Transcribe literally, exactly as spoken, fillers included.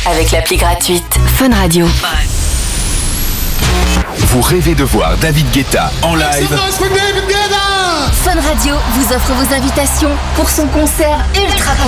avec l'appli gratuite Fun Radio. Vous rêvez de voir David Guetta en live? Fun Radio vous offre vos invitations pour son concert ultra